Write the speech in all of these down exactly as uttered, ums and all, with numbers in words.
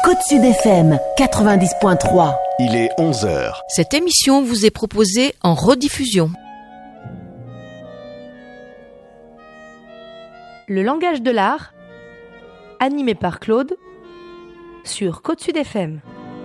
Côte Sud F M quatre-vingt-dix point trois. Il est onze heures. Cette émission vous est proposée en rediffusion. Le langage de l'art, animé par Claude, sur Côte Sud F M.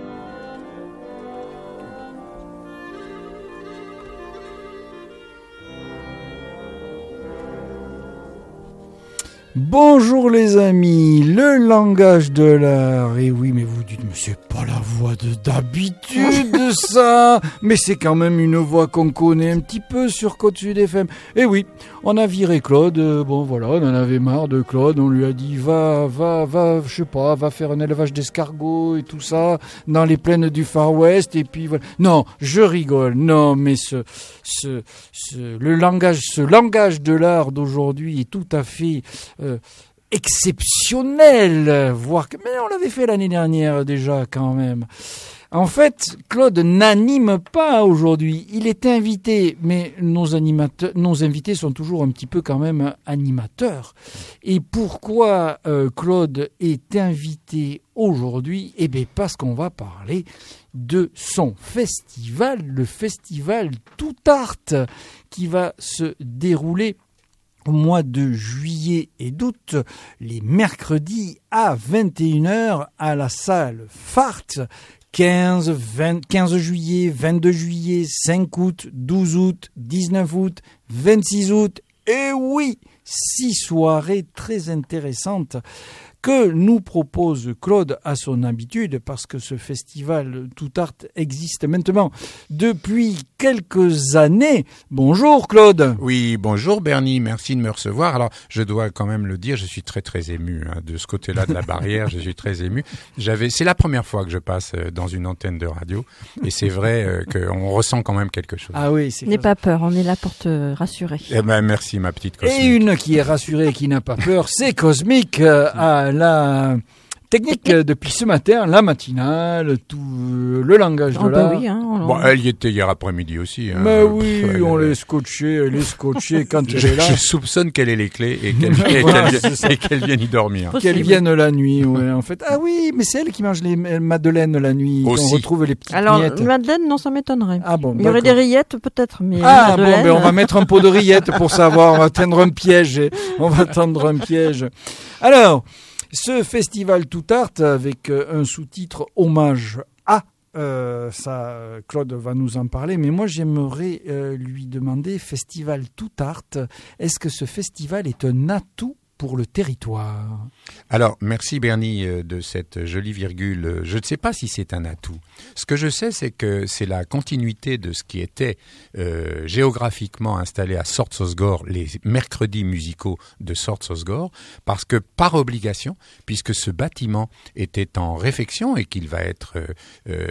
Bonjour les amis, le langage de l'art. Et oui, mais vous dites, mais c'est pas la voix de d'habitude ça. Mais c'est quand même une voix qu'on connaît un petit peu sur Côte Sud F M. Et oui, on a viré Claude. Bon voilà, on en avait marre de Claude. On lui a dit, va, va, va, je sais pas, va faire un élevage d'escargots et tout ça dans les plaines du Far West. Et puis voilà. Non, je rigole. Non, mais ce, ce, ce, le langage, ce langage de l'art d'aujourd'hui est tout à fait Euh, exceptionnel, voire que, mais on l'avait fait l'année dernière déjà quand même. En fait, Claude n'anime pas aujourd'hui. Il est invité, mais nos animateurs, nos invités sont toujours un petit peu quand même animateurs. Et pourquoi euh, Claude est invité aujourd'hui ? Eh bien, parce qu'on va parler de son festival, le festival Tout Art, qui va se dérouler au mois de juillet et d'août, les mercredis à vingt et une heures à la salle Fart, quinze, vingt, quinze juillet, vingt-deux juillet, cinq août, douze août, dix-neuf août, vingt-six août. Et oui, six soirées très intéressantes que nous propose Claude à son habitude, parce que ce festival Tout Art existe maintenant depuis quelques années. Bonjour Claude. Oui, bonjour Bernie, merci de me recevoir. Alors, je dois quand même le dire, je suis très très ému hein, de ce côté-là de la barrière, je suis très ému. J'avais, c'est la première fois que je passe dans une antenne de radio, et c'est vrai euh, qu'on ressent quand même quelque chose. Ah oui, c'est N'aie pas peur, on est là pour te rassurer. Eh ben, merci ma petite Cosmique. Et une qui est rassurée et qui n'a pas peur, c'est Cosmique euh, à la technique euh, depuis ce matin, la matinale, tout euh, le langage Oh de bah l'art. oui, hein, on- Bon, elle y était hier après-midi aussi. Hein. Mais oui, Pff, elle- on l'est scotché, elle est scotchée quand elle Je, est là. je soupçonne qu'elle ait les clés et qu'elle, et Voilà, qu'elle, c'est ça. et qu'elle vienne y dormir. Qu'elle vienne la nuit, ouais, en fait. Ah oui, mais c'est elle qui mange les madeleines la nuit. Aussi. On retrouve les petites Alors, miettes. Madeleine, non, ça m'étonnerait. Ah bon, Il y aurait des d'accord. rillettes, peut-être, mais Ah bon, Madeleine, ben on va mettre un pot de rillettes pour savoir. On va tendre un piège. et- On va tendre un piège. Alors, ce festival Tout Art avec euh, un sous-titre hommage à. Euh, ça, euh, Claude va nous en parler. Mais moi, j'aimerais euh, lui demander, festival Tout Art, est-ce que ce festival est un atout pour le territoire ? Alors, merci Bernie euh, de cette jolie virgule. Je ne sais pas si c'est un atout. Ce que je sais, c'est que c'est la continuité de ce qui était euh, géographiquement installé à Sorts-Osgore, les mercredis musicaux de Sorts-Osgore, parce que par obligation, puisque ce bâtiment était en réfection et qu'il va être euh, euh,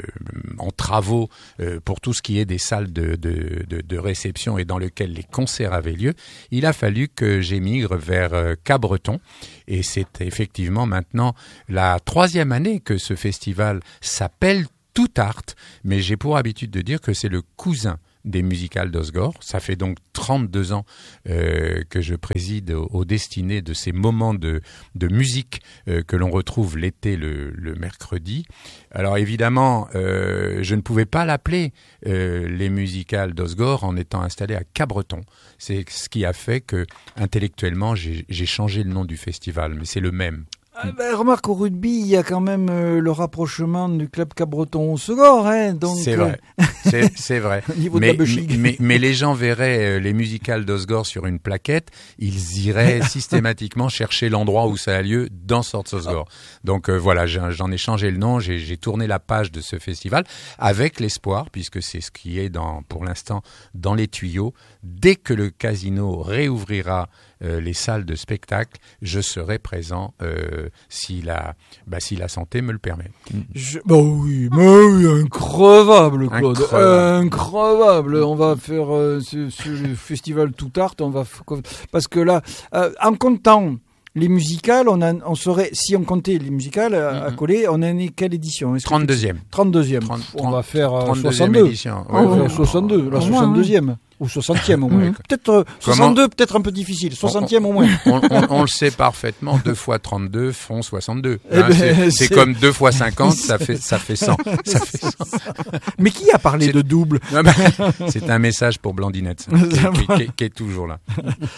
en travaux euh, pour tout ce qui est des salles de, de, de, de réception et dans lesquelles les concerts avaient lieu, il a fallu que j'émigre vers euh, Cabreton. Et c'est effectivement maintenant la troisième année que ce festival s'appelle Tout Art, mais j'ai pour habitude de dire que c'est le cousin des musicales d'Osgore. Ça fait donc trente-deux ans euh, que je préside aux, aux destinées de ces moments de, de musique euh, que l'on retrouve l'été, le, le mercredi. Alors évidemment, euh, je ne pouvais pas l'appeler euh, les musicales d'Osgore en étant installé à Cabreton. C'est ce qui a fait que, intellectuellement, j'ai, j'ai changé le nom du festival, mais c'est le même. Ah ben, remarque, au rugby, il y a quand même euh, le rapprochement du club Cabreton-Osgore. Hein, donc, C'est vrai, c'est, c'est vrai. Au niveau de mais, la Belgique. mais, mais, mais les gens verraient euh, les musicales d'Osgore sur une plaquette, ils iraient systématiquement chercher l'endroit où ça a lieu dans Sorts-Osgore. Donc euh, voilà, j'ai- j'en ai changé le nom, j'ai, j'ai tourné la page de ce festival avec l'espoir, puisque c'est ce qui est dans, pour l'instant dans les tuyaux. Dès que le casino réouvrira euh, les salles de spectacle, je serai présent euh, si, la, bah, si la santé me le permet. Je... Bah oui, mais oui, increvable, Claude. Increvable. Increvable. On va faire euh, ce, ce festival Tout Art. On va f- parce que là, euh, en comptant les musicales, on, a, on serait, si on comptait les musicales à, à coller, on en est quelle édition? Est-ce que trente-deuxième. trente-deuxième. trente, on va faire euh, trente-deuxième soixante-deux. édition. On va Ouais, faire ouais. soixante-deux, la Au moins, soixante-deuxième. Ou soixantième au moins. Oui. Peut-être euh, soixante-deux, peut-être un peu difficile. soixantième au moins. On, on, on le sait parfaitement, deux fois trente-deux font soixante-deux. Eh Hein, ben, c'est, c'est c'est- comme deux fois cinquante, ça fait, ça fait cent. Ça fait cent. Mais qui a parlé C'est- de double? Non, mais c'est un message pour Blandinette, ça, qui, qui- qui- qui est toujours là.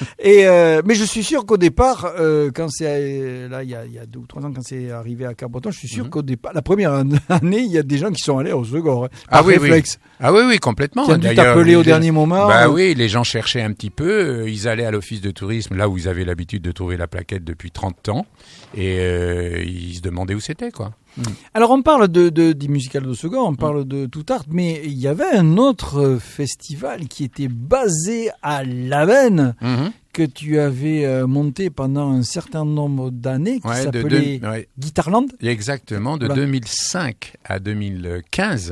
Et euh, mais je suis sûr qu'au départ, euh, quand c'est euh, là, il y a, il y a deux ou trois ans, quand c'est arrivé à Cap-Breton, je suis sûr Mhm. qu'au départ, la première an- année, il y a des gens qui sont allés au second, hein, Ah par oui, oui. réflexe, Ah oui, oui, complètement. qui ont dû D'ailleurs, t'appeler les au gens- dernier moment. Bah euh, oui, les gens cherchaient un petit peu. euh, Ils allaient à l'office de tourisme, là où ils avaient l'habitude de trouver la plaquette depuis trente ans, et euh, ils se demandaient où c'était, quoi. Alors on parle de, de, du musical de second, on parle de tout art, mais il y avait un autre euh, festival qui était basé à Lavenne, Mhm. que tu avais euh, monté pendant un certain nombre d'années, qui Ouais, de s'appelait deux- ouais. Guitarland. Exactement, de Voilà. deux mille cinq à deux mille quinze,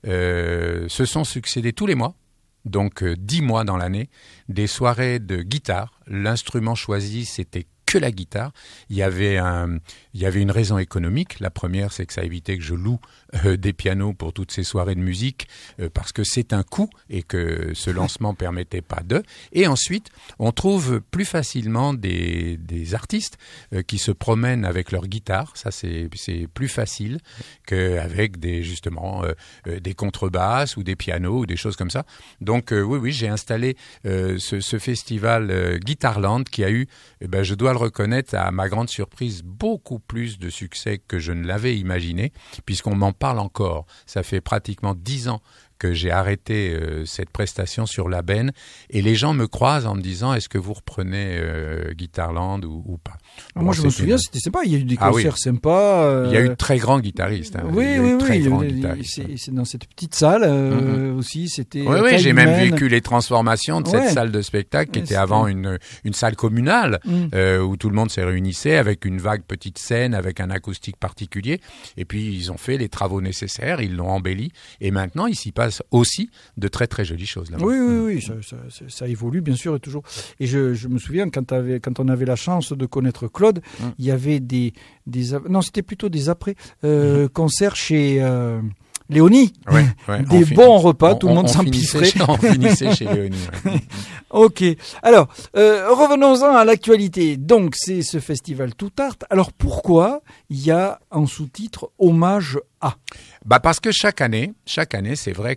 euh, se sont succédés tous les mois, donc euh, dix mois dans l'année, des soirées de guitare. L'instrument choisi, c'était que la guitare. Il y avait un, il y avait une raison économique. La première, c'est que ça évitait que je loue euh, des pianos pour toutes ces soirées de musique, euh, parce que c'est un coût et que ce lancement permettait pas de. Et ensuite, on trouve plus facilement des, des artistes euh, qui se promènent avec leur guitare. Ça, c'est, c'est plus facile qu'avec des, justement, euh, euh, des contrebasses ou des pianos ou des choses comme ça. Donc, euh, oui, oui, j'ai installé euh, ce, ce festival euh, Guitarland qui a eu, eh ben, je dois le reconnaître, à ma grande surprise, beaucoup plus de succès que je ne l'avais imaginé, puisqu'on m'en parle encore. Ça fait pratiquement dix ans que j'ai arrêté euh, cette prestation sur la benne, et les gens me croisent en me disant, est-ce que vous reprenez euh, Guitarland ou, ou pas? Ah, moi, Bon, je me c'était souviens, une- c'était sympa. Il y a eu des Ah oui. concerts sympas. euh, Il y a eu de très grands guitaristes. Hein. Oui, Il y a eu oui, de très oui. grands il- guitaristes. C'est, c'est dans cette petite salle euh, aussi. C'était. Oui, oui, taille j'ai même humaine. vécu les transformations de cette Ouais. salle de spectacle qui Ouais, était c'était- avant une, une salle communale Mm. euh, où tout le monde se réunissait avec une vague petite scène, avec un acoustique particulier. Et puis, ils ont fait les travaux nécessaires, ils l'ont embelli. Et maintenant, il s'y passe aussi de très, très jolies choses là-bas. Oui, oui, oui, ça, ça, ça, ça évolue bien sûr et toujours. Et je, je me souviens quand, t'avais- quand on avait la chance de connaître Claude, Mm. il y avait des, des ap- non, c'était plutôt des après euh, concerts chez euh, Léonie. Ouais, ouais, Des on fin- bons repas, on- tout le on- monde on s'empiffrait. finissait chez- On finissait chez Léonie. ouais. Ok. Alors, euh, revenons-en à l'actualité. Donc, c'est ce festival Tout Art. Alors, pourquoi il y a en sous-titre Hommage à? Bah parce que chaque année, chaque année, c'est vrai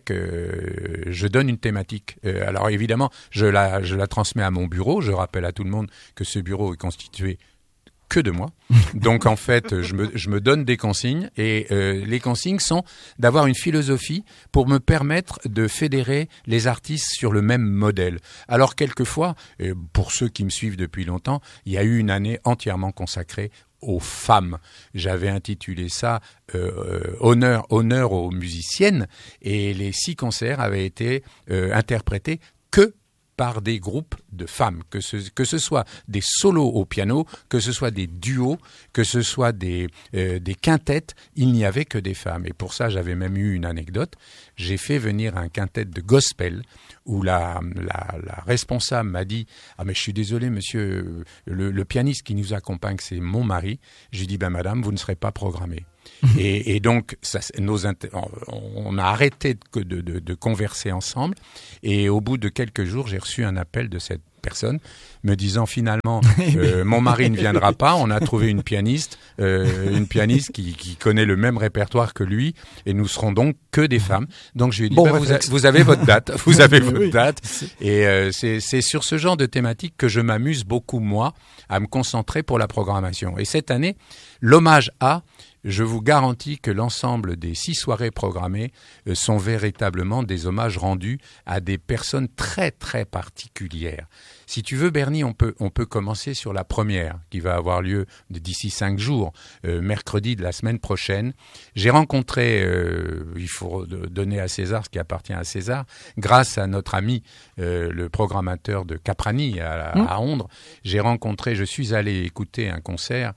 que je donne une thématique. Euh, alors évidemment, je la, je la transmets à mon bureau. Je rappelle à tout le monde que ce bureau est constitué que de moi. Donc en fait, je me, je me donne des consignes et euh, les consignes sont d'avoir une philosophie pour me permettre de fédérer les artistes sur le même modèle. Alors quelquefois, euh, pour ceux qui me suivent depuis longtemps, il y a eu une année entièrement consacrée aux femmes. J'avais intitulé ça euh, euh, honneur, honneur aux musiciennes, et les six concerts avaient été euh, interprétés que par des groupes de femmes, que ce, que ce soit des solos au piano, que ce soit des duos, que ce soit des, euh, des quintettes, il n'y avait que des femmes. Et pour ça, j'avais même eu une anecdote. J'ai fait venir un quintet de gospel où la, la, la responsable m'a dit « Ah mais je suis désolé monsieur, le, le pianiste qui nous accompagne, c'est mon mari. » Je lui ai dit « Ben madame, vous ne serez pas programmée. » Et, et donc, ça, nos inter- on a arrêté de, de, de, de converser ensemble. Et au bout de quelques jours, j'ai reçu un appel de cette personne me disant finalement, euh, mon mari ne viendra pas. On a trouvé une pianiste, euh, une pianiste qui, qui connaît le même répertoire que lui, et nous serons donc que des femmes. Donc je lui ai dit, Bon bah, vous, a- réflexe. vous avez votre date, vous avez votre Oui. date. Et euh, c'est, c'est sur ce genre de thématique que je m'amuse beaucoup moi à me concentrer pour la programmation. Et cette année, l'hommage à je vous garantis que l'ensemble des six soirées programmées euh, sont véritablement des hommages rendus à des personnes très très particulières. Si tu veux, Bernie, on peut, on peut commencer sur la première qui va avoir lieu d'ici cinq jours, euh, mercredi de la semaine prochaine. J'ai rencontré, euh, il faut donner à César ce qui appartient à César, grâce à notre ami, euh, le programmateur de Caprani à, à Ondres, j'ai rencontré, je suis allé écouter un concert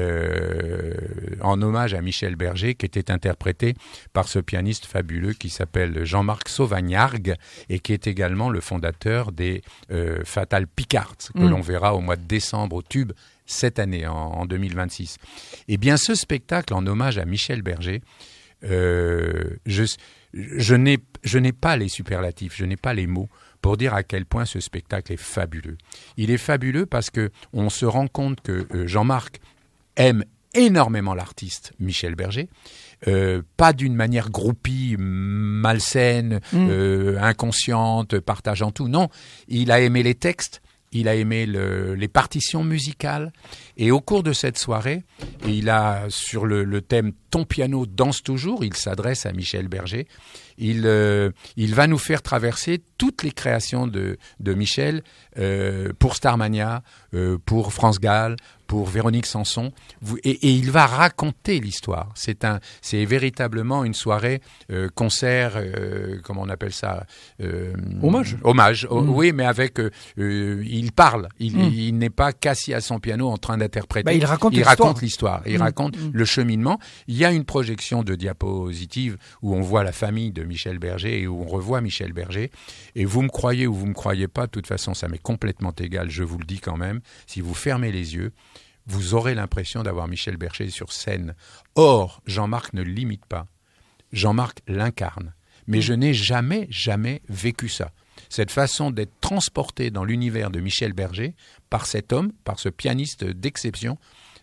euh, en hommage à Michel Berger qui était interprété par ce pianiste fabuleux qui s'appelle Jean-Marc Sauvagnargues et qui est également le fondateur des euh, Fatal Picards que Mm. l'on verra au mois de décembre au Tube cette année, en, en deux mille vingt-six. Eh bien, ce spectacle en hommage à Michel Berger Euh, je, je n'ai, je n'ai pas les superlatifs, je n'ai pas les mots pour dire à quel point ce spectacle est fabuleux. Il est fabuleux parce que on se rend compte que euh, Jean-Marc aime énormément l'artiste Michel Berger, euh, pas d'une manière groupie, malsaine, mmh. euh, inconsciente, partageant tout. Non, il a aimé les textes, il a aimé le, les partitions musicales, et au cours de cette soirée, il a sur le, le thème « Ton piano danse toujours », il s'adresse à Michel Berger. Il, euh, il va nous faire traverser toutes les créations de, de Michel euh, pour Starmania, euh, pour France Gall, pour Véronique Sanson, vous, et, et il va raconter l'histoire. C'est un, c'est véritablement une soirée euh, concert, euh, comment on appelle ça, euh, hommage. Hommage, mmh. oui, mais avec, euh, euh, il parle. Il, mmh. il n'est pas qu'assis à son piano en train d'interpréter. Bah, il raconte il l'histoire. raconte l'histoire. Il mmh. raconte mmh. le cheminement. Il y a une projection de diapositive où on voit la famille de Michel Berger et où on revoit Michel Berger. Et vous me croyez ou vous me croyez pas, de toute façon, ça m'est complètement égal. Je vous le dis quand même. Si vous fermez les yeux, vous aurez l'impression d'avoir Michel Berger sur scène. Or, Jean-Marc ne l'imite pas. Jean-Marc l'incarne. Mais je n'ai jamais, jamais vécu ça. Cette façon d'être transporté dans l'univers de Michel Berger par cet homme, par ce pianiste d'exception,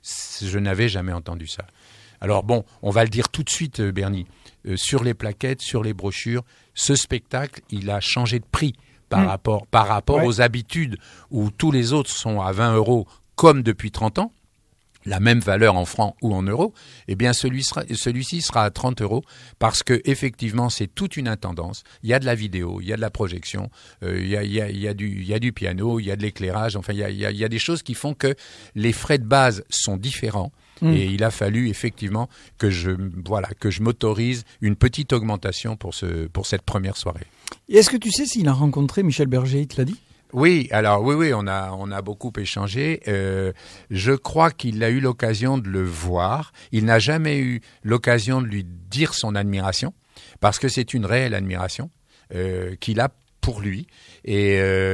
je n'avais jamais entendu ça. Alors bon, on va le dire tout de suite, Bernie, euh, sur les plaquettes, sur les brochures, ce spectacle, il a changé de prix par mmh. rapport, par rapport ouais. aux habitudes où tous les autres sont à vingt euros comme depuis trente ans, la même valeur en francs ou en euros, eh bien celui sera, celui-ci sera à trente euros parce que effectivement c'est toute une intendance. Il y a de la vidéo, il y a de la projection, euh, il y a, il y a, il y a du, il y a du piano, il y a de l'éclairage. Enfin, il y a, il y a, il y a des choses qui font que les frais de base sont différents. Mmh. Et il a fallu effectivement que je, voilà, que je m'autorise une petite augmentation pour ce, pour cette première soirée. Et est-ce que tu sais s'il a rencontré Michel Berger, il te l'a dit ? Oui, alors oui, oui, on a, on a beaucoup échangé. Euh, je crois qu'il a eu l'occasion de le voir. Il n'a jamais eu l'occasion de lui dire son admiration, parce que c'est une réelle admiration euh, qu'il a pour lui. Et,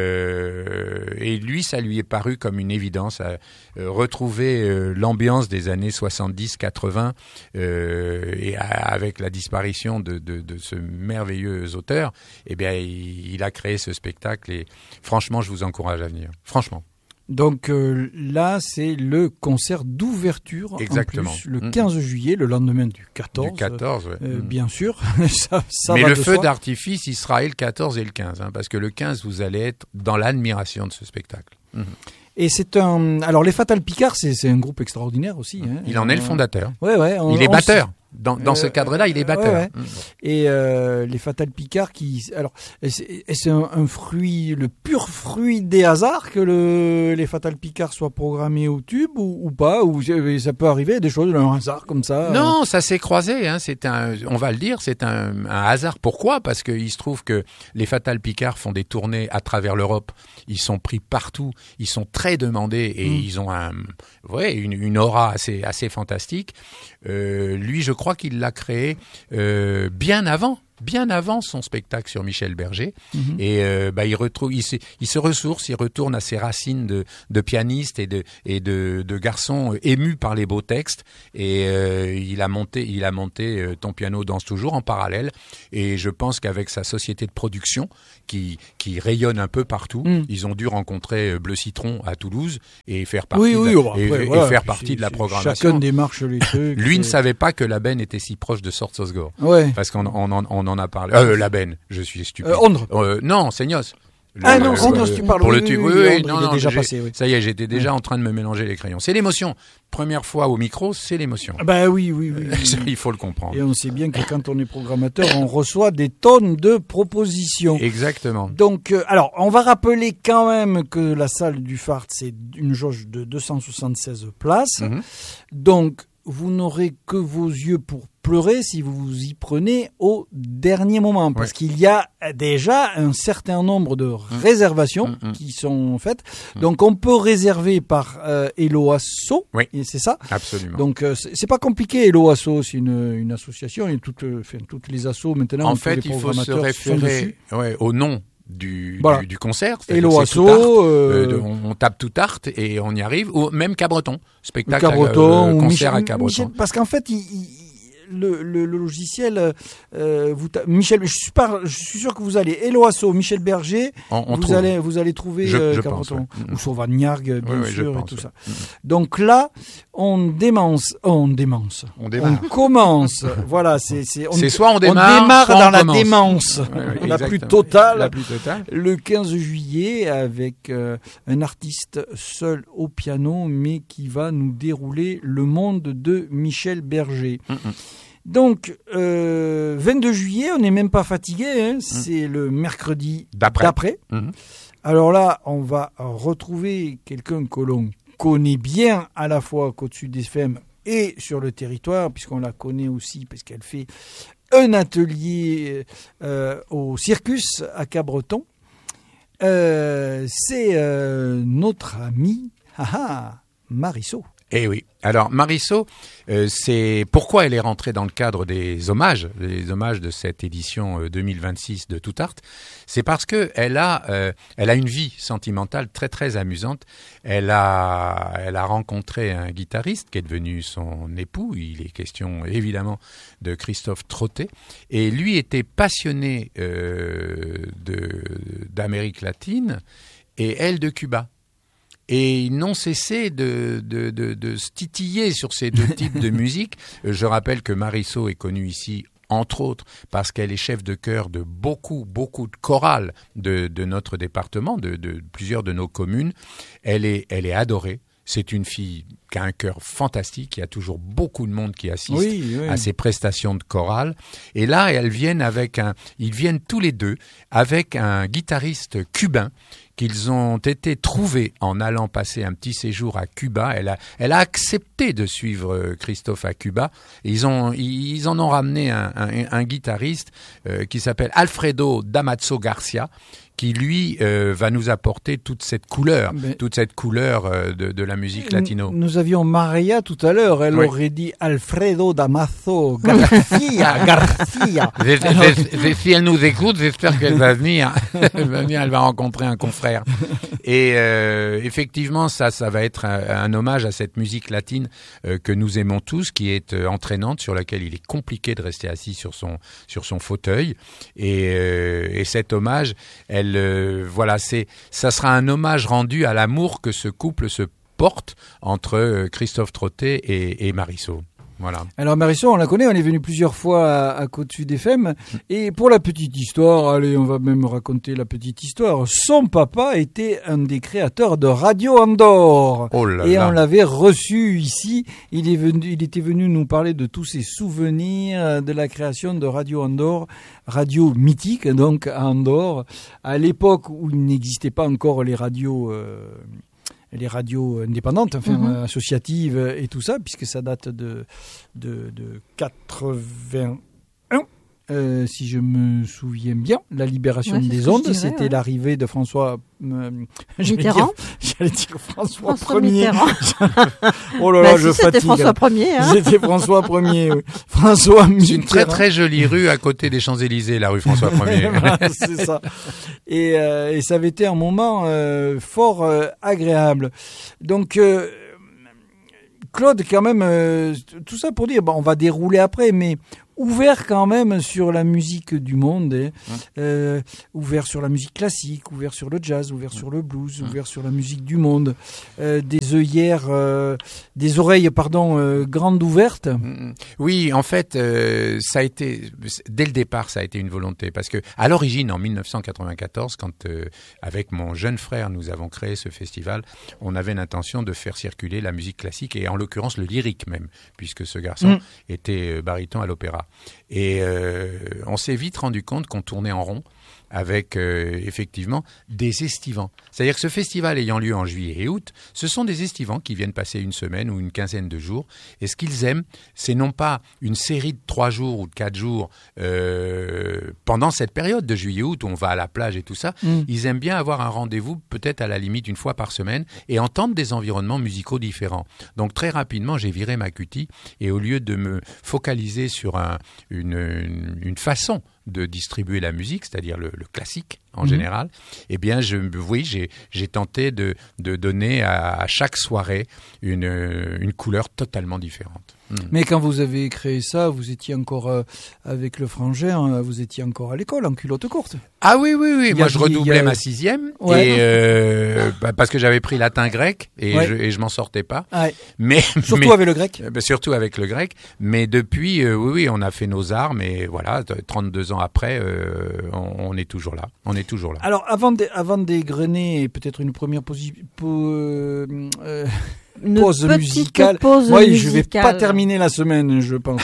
euh, et lui, ça lui est paru comme une évidence à euh, retrouver euh, l'ambiance des années soixante-dix quatre-vingts euh, et à, avec la disparition de, de, de ce merveilleux auteur. Eh bien, il, il a créé ce spectacle et franchement, je vous encourage à venir. Franchement. Donc euh, là, c'est le concert d'ouverture. Exactement. En plus, le quinze juillet, le lendemain du quatorze. Du quatorze, ouais. euh, bien sûr. ça, ça Mais va le de feu soi. d'artifice, il sera et le quatorze et le quinze, hein, parce que le quinze, vous allez être dans l'admiration de ce spectacle. Mmh. Et c'est un. Alors, les Fatal Picard, c'est, c'est un groupe extraordinaire aussi. Hein. Il en est le fondateur. Ouais, ouais. On, il est on batteur. S... Dans, dans euh, ce cadre-là, il est batteur. Ouais, ouais. Mmh. Et euh, les Fatal Picard, qui, alors, c'est, c'est un, un fruit, le pur fruit des hasards que le, les Fatal Picard soient programmés au tube ou, ou pas, ou ça peut arriver des choses, un hasard comme ça. Non, ça s'est croisé. Hein. C'est un, on va le dire, c'est un, un hasard. Pourquoi ? Parce qu'il se trouve que les Fatal Picard font des tournées à travers l'Europe. Ils sont pris partout. Ils sont très demandés et mmh. ils ont un, ouais, une, une aura assez, assez fantastique. Euh, lui, je crois qu'il l'a créé euh, bien avant, bien avant son spectacle sur Michel Berger. Mmh. Et euh, bah, il retrouve, il se, il se ressource, il retourne à ses racines de, de pianiste et de et de, de garçon ému par les beaux textes. Et euh, il a monté, il a monté euh, Ton piano danse toujours en parallèle. Et je pense qu'avec sa société de production qui qui rayonne un peu partout, mmh. ils ont dû rencontrer euh, Bleu Citron à Toulouse et faire partie, oui, de, oui, la, oh, après, et, voilà, et faire partie de la programmation. Chacun démarche les trucs. Lui ne savait pas que la benne était si proche de Sortzosgor. Ouais. Parce qu'on on, on, on en a parlé. Euh, la benne, je suis stupide. Euh, Ondre. Euh, non, Seignos. Le, ah non, Ondre, tu parles. Pour oui, le tube. Oui, oui, oui, oui, Ondre, non, il est non, déjà passé. Oui. Ça y est, j'étais déjà ouais. en train de me mélanger les crayons. C'est l'émotion. Première fois au micro, c'est l'émotion. Bah oui, oui, oui. oui. Il faut le comprendre. Et on sait bien que quand on est programmateur, on reçoit des tonnes de propositions. Exactement. Donc, euh, alors, on va rappeler quand même que la salle du Fart, c'est une jauge de deux cent soixante-seize places. Mm-hmm. Donc, vous n'aurez que vos yeux pour pleurer si vous vous y prenez au dernier moment. Parce ouais. qu'il y a déjà un certain nombre de réservations mmh. qui sont faites. Mmh. Donc, on peut réserver par euh, Hello Asso. Oui, et c'est ça. Absolument. Donc, euh, c'est, c'est pas compliqué. Hello Asso, c'est une, une association. Et toutes, enfin, toutes les assos, maintenant, en fait, tous les il faut se référer ouais, au nom du, voilà. du, du concert. Hello Asso. Euh... Euh, on, on tape tout art et on y arrive. Ou même Cabreton. Spectacle, Cabreton, euh, concert Michel, à Cabreton. Michel, parce qu'en fait, il, il, le, le, le logiciel, euh, vous ta... Michel, je suis, pas, je suis sûr que vous allez Hello Asso, Michel Berger, on, on vous, trouve. allez, vous allez trouver je, euh, je Cabreton, pense, ouais. ou Sauvagnargues, bien oui, sûr, oui, et pense, tout ouais. ça. Donc là, on démence, oh, on démence, On démarre. on commence, voilà, c'est, c'est, on, C'est soit on on démarre, démarre soit on dans la commence. démence, Ouais, ouais, la plus exactement. totale. La plus totale. Le quinze juillet, avec euh, un artiste seul au piano, mais qui va nous dérouler le monde de Michel Berger. Mm-mm. Donc, euh, vingt-deux juillet, on n'est même pas fatigué, hein, mm. c'est le mercredi D'après. d'après. Mm-hmm. Alors là, on va retrouver quelqu'un que l'on connaît bien, à la fois qu'au-dessus des F M et sur le territoire, puisqu'on la connaît aussi, parce qu'elle fait un atelier euh, au Circus à Cabreton. Euh, c'est euh, notre amie haha, Mariceau. Eh oui. Alors Mariceau, euh, c'est pourquoi elle est rentrée dans le cadre des hommages, des hommages de cette édition euh, deux mille vingt-six de Tout Art. C'est parce que elle a, euh, elle a une vie sentimentale très très amusante. Elle a, elle a rencontré un guitariste qui est devenu son époux. Il est question évidemment de Christophe Trottet, et lui était passionné euh, de d'Amérique latine et elle de Cuba. Et ils n'ont cessé de, de, de, de se titiller sur ces deux types de musique. Je rappelle que Mariceau est connue ici, entre autres, parce qu'elle est chef de chœur de beaucoup, beaucoup de chorales de, de notre département, de, de plusieurs de nos communes. Elle est, elle est adorée. C'est une fille qui a un chœur fantastique. Il y a toujours beaucoup de monde qui assiste oui, oui. à ses prestations de chorale. Et là, elles viennent avec un, ils viennent tous les deux avec un guitariste cubain qu'ils ont été trouvés en allant passer un petit séjour à Cuba. Elle a, elle a accepté de suivre Christophe à Cuba. Et ils, ont, ils en ont ramené un, un, un guitariste euh, qui s'appelle Alfredo Damaso Garcia, qui lui euh, va nous apporter toute cette couleur, Mais toute cette couleur euh, de, de la musique latino. Nous avions Maria tout à l'heure, elle oui. aurait dit Alfredo Damaso Garcia, Garcia. Si elle nous écoute, j'espère qu'elle va venir. Elle va venir, elle va rencontrer un confrère. Et euh, effectivement, ça, ça va être un, un hommage à cette musique latine euh, que nous aimons tous, qui est euh, entraînante, sur laquelle il est compliqué de rester assis sur son sur son fauteuil. Et, euh, et cet hommage, elle Euh, voilà, c'est, ça sera un hommage rendu à l'amour que ce couple se porte entre euh, Christophe Trottet et, et Mariceau. Voilà. Alors Mariceau, on la connaît, on est venu plusieurs fois à, à Côte-Sud F M. Et pour la petite histoire, allez, on va même raconter la petite histoire. Son papa était un des créateurs de Radio Andorre. Oh là et là. on l'avait reçu ici. Il est venu, il était venu nous parler de tous ses souvenirs de la création de Radio Andorre, radio mythique donc à Andorre, à l'époque où il n'existait pas encore les radios. Euh, les radios indépendantes, enfin mm-hmm. associatives et tout ça, puisque ça date de, de, de quatre-vingt-un, euh, si je me souviens bien, la libération ouais, des ondes, dirais, c'était ouais. l'arrivée de François... Euh, Mitterrand j'allais, j'allais dire François, François Ier. Oh là là, bah, je si, fatigue. C'était François Ier. Hein. C'était François Ier, oui. François Mitterrand. C'est une très très jolie rue à côté des Champs-Élysées, la rue François Ier. C'est ça. Et, euh, et ça avait été un moment euh, fort euh, agréable. Donc... Euh, Claude, quand même, euh, tout ça pour dire, bon, on va dérouler après, mais ouvert quand même sur la musique du monde, hein, ouais. euh, ouvert sur la musique classique, ouvert sur le jazz, ouvert ouais. sur le blues, ouais. ouvert sur la musique du monde, euh, des œillères, euh, des oreilles, pardon, euh, grandes ouvertes. Oui, en fait, euh, ça a été, dès le départ, ça a été une volonté, parce que à l'origine, en dix-neuf cent quatre-vingt-quatorze, quand euh, avec mon jeune frère, nous avons créé ce festival, on avait l'intention de faire circuler la musique classique et en l'occurrence le lyrique même, puisque ce garçon mmh. était baryton à l'opéra. Et euh, on s'est vite rendu compte qu'on tournait en rond avec euh, effectivement des estivants. C'est-à-dire que ce festival ayant lieu en juillet et août, ce sont des estivants qui viennent passer une semaine ou une quinzaine de jours. Et ce qu'ils aiment, c'est non pas une série de trois jours ou de quatre jours euh, pendant cette période de juillet-août où on va à la plage et tout ça. Mm. Ils aiment bien avoir un rendez-vous peut-être à la limite une fois par semaine et entendre des environnements musicaux différents. Donc très rapidement, j'ai viré ma cutie et au lieu de me focaliser sur un, une, une, une façon de distribuer la musique, c'est-à-dire le, le classique en mmh. général, eh bien, je, oui, j'ai, j'ai tenté de, de donner à, à chaque soirée une, une couleur totalement différente. Mmh. Mais quand vous avez créé ça, vous étiez encore euh, avec le frangin, euh, vous étiez encore à l'école en culotte courte. Ah oui, oui, oui. Moi, a, je redoublais a... ma sixième ouais. et euh, bah, parce que j'avais pris latin grec et, ouais. je, et je m'en sortais pas. Ouais. Mais surtout mais, avec le grec. Bah, surtout avec le grec. Mais depuis, euh, oui, oui, on a fait nos armes et voilà, trente-deux ans après, euh, on, on est toujours là. On est toujours là. Alors, avant de, avant d'égrener peut-être une première position. Po, euh, euh, Une pause musicale. Pause oui, musicale. Je vais pas terminer la semaine, je pense.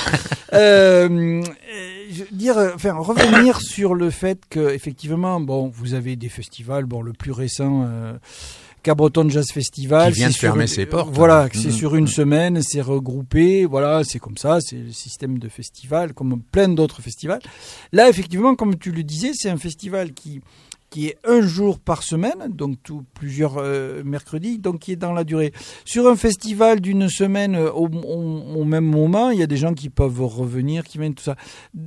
euh, je veux dire, enfin, revenir sur le fait que effectivement, bon, vous avez des festivals. Bon, le plus récent, euh, Cabreton Jazz Festival, qui vient de fermer sur, ses portes. Euh, voilà, hein. c'est mmh. sur une semaine, c'est regroupé. Voilà, c'est comme ça, c'est le système de festival, comme plein d'autres festivals. Là, effectivement, comme tu le disais, c'est un festival qui qui est un jour par semaine, donc tout, plusieurs euh, mercredis, donc qui est dans la durée. Sur un festival d'une semaine, au, au, au même moment, il y a des gens qui peuvent revenir, qui viennent, tout ça.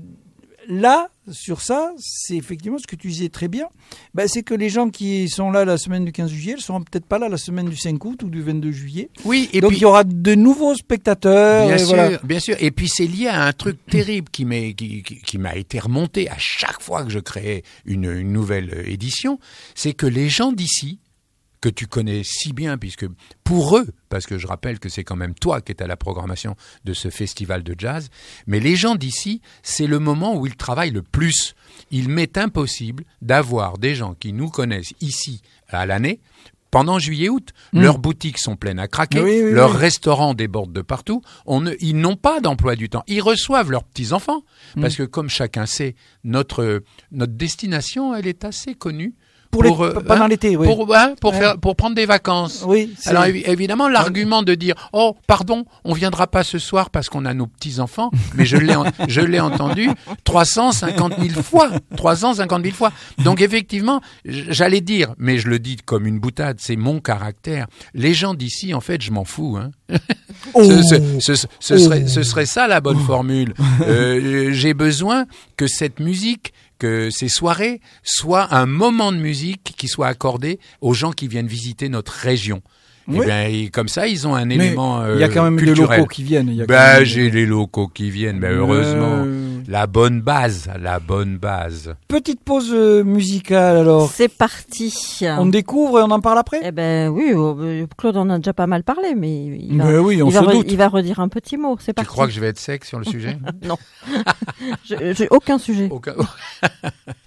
Là, sur ça, c'est effectivement ce que tu disais très bien, ben, c'est que les gens qui sont là la semaine du quinze juillet, ils ne seront peut-être pas là la semaine du cinq août ou du vingt-deux juillet. Oui, et donc puis, il y aura de nouveaux spectateurs. Bien et sûr, voilà. bien sûr. Et puis c'est lié à un truc terrible qui m'est qui, qui, qui m'a été remonté à chaque fois que je créais une, une nouvelle édition, c'est que les gens d'ici, que tu connais si bien, puisque pour eux, parce que je rappelle que c'est quand même toi qui es à la programmation de ce festival de jazz, mais les gens d'ici, c'est le moment où ils travaillent le plus. Il m'est impossible d'avoir des gens qui nous connaissent ici à l'année, pendant juillet-août. Mmh. Leurs boutiques sont pleines à craquer, oui, oui, leurs oui. restaurants débordent de partout. On ne, ils n'ont pas d'emploi du temps. Ils reçoivent leurs petits-enfants, mmh. parce que comme chacun sait, notre, notre destination, elle est assez connue. Pour, pour les, euh, pendant hein, l'été, oui. Pour, hein, pour, ouais. faire, pour prendre des vacances. Oui, c'est... Alors évi- évidemment, l'argument de dire « Oh, pardon, on viendra pas ce soir parce qu'on a nos petits-enfants », mais je l'ai, en, je l'ai entendu trois cent cinquante mille fois. trois cent cinquante mille fois. Donc effectivement, j'allais dire, mais je le dis comme une boutade, c'est mon caractère. Les gens d'ici, en fait, je m'en fous. Hein. Oh. ce, ce, ce, ce, oh. serait, ce serait ça la bonne formule. Euh, j'ai besoin que cette musique, que ces soirées soient un moment de musique qui soit accordé aux gens qui viennent visiter notre région. Oui. Et bien, et comme ça, ils ont un mais élément euh, il y a quand même culturel. des locaux qui viennent. Il y a ben, même... j'ai les locaux qui viennent, mais heureusement. Euh... La bonne base, la bonne base. Petite pause musicale alors. C'est parti. On découvre et on en parle après. Eh ben oui, euh, Claude en a déjà pas mal parlé, mais il va, ben oui, on il, se va doute. re, il va redire un petit mot. C'est parti. Tu crois que je vais être sec sur le sujet? Non, j'ai aucun sujet. Aucun.